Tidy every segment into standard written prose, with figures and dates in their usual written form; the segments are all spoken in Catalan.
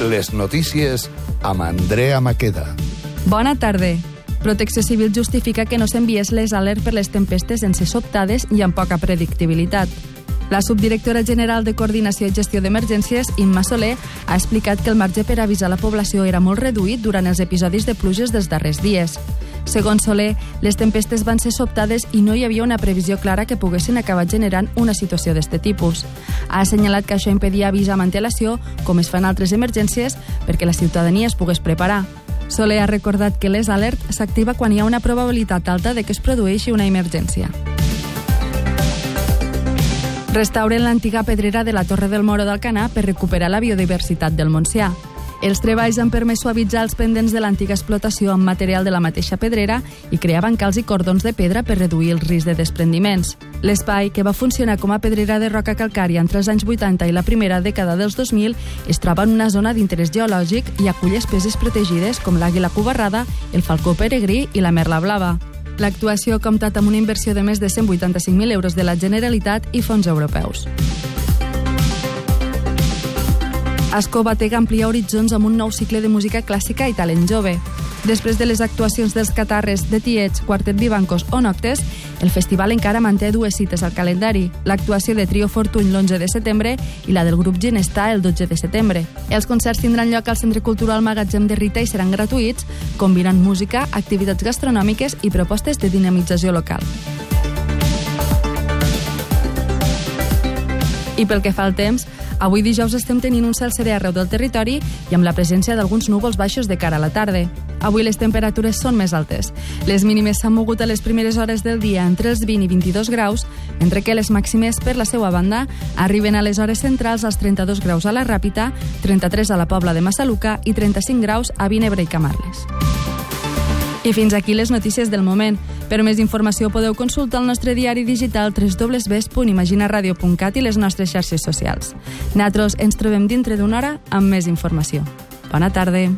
Les notícies amb Andrea Maqueda. Bona tarda. Protecció Civil justifica que no s'enviés les alertes per les tempestes sense sobtades i amb poca predictibilitat. La subdirectora general de Coordinació i Gestió d'Emergències, Imma Soler, ha explicat que el marge per avisar la població era molt reduït durant els episodis de pluges dels darrers dies. Segons Soler, les tempestes van ser sobtades i no hi havia una previsió clara que poguessin acabar generant una situació d'aquest tipus. Ha assenyalat que això impedia avisar amb antelació, com es fan altres emergències, perquè la ciutadania es pogués preparar. Soler ha recordat que les alertes s'activa quan hi ha una probabilitat alta de que es produeixi una emergència. Restauren l'antiga pedrera de la Torre del Moro d'Alcanar per recuperar la biodiversitat del Montsià. Els treballs han permès suavitzar els pendents de l'antiga explotació amb material de la mateixa pedrera i crear bancals i cordons de pedra per reduir el risc de desprendiments. L'espai, que va funcionar com a pedrera de roca calcària entre els anys 80 i la primera dècada dels 2000, es troba en una zona d'interès geològic i acull espècies protegides com l'àguila cubarrada, el falcó peregrí i la merla blava. L'actuació ha comptat amb una inversió de més de 185.000 euros de la Generalitat i fons europeus. Ascó Batega amplia horitzons amb un nou cicle de música clàssica i talent jove. Després de les actuacions dels Catarres, de Tiets, Quartet Vivancos o Noctes, el festival encara manté dues cites al calendari, l'actuació de Trio Fortuny l'11 de setembre i la del grup Ginestà el 12 de setembre. Els concerts tindran lloc al Centre Cultural Magatzem de Rita i seran gratuïts, combinant música, activitats gastronòmiques i propostes de dinamització local. I pel que fa al temps, avui dijous estem tenint un cel serè arreu del territori i amb la presència d'alguns núvols baixos de cara a la tarda. Avui les temperatures són més altes. Les mínimes s'han mogut a les primeres hores del dia entre els 20 i 22 graus, mentre que les màximes, per la seva banda, arriben a les hores centrals als 32 graus a la Ràpita, 33 a la Pobla de Massaluca i 35 graus a Vinebre i Camarles. I fins aquí les notícies del moment. Per més informació podeu consultar el nostre diari digital www.imaginaradio.cat i les nostres xarxes socials. Nosaltres ens trobem dintre d'una hora amb més informació. Bona tarda.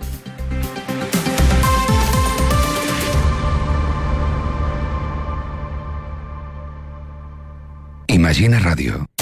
Imagina Ràdio.